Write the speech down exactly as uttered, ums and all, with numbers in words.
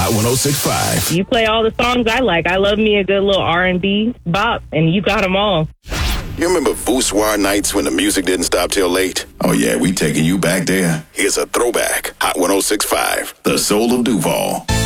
Hot one oh six point five. You play all the songs I like. I love me a good little R and B bop, and you got them all. You remember Voussoir nights when the music didn't stop till late? Oh, yeah, we taking you back there. Here's a throwback. Hot one oh six point five, the soul of Duval.